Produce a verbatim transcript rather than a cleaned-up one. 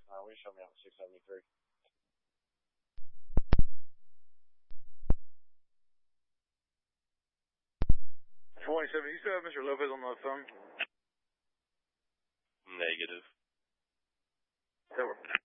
Uh, will you show me out six seventy-three? twenty-seven, you still have Mister Lopez on the phone? Negative. Over.